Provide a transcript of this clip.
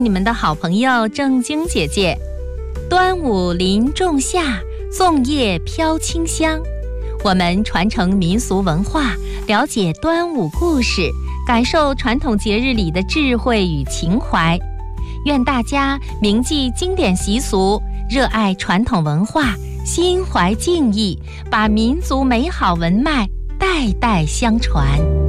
你们的好朋友正晶姐姐。端午临仲夏，粽叶飘清香。我们传承民俗文化，了解端午故事，感受传统节日里的智慧与情怀。愿大家铭记经典习俗，热爱传统文化，心怀敬意，把民族美好文脉代代相传。